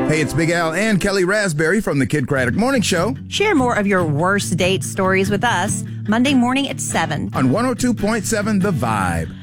Hey, it's Big Al and Kelly Raspberry from the Kid Craddock Morning Show Share more of your worst date stories with us Monday morning at 7 on 102.7 The Vibe.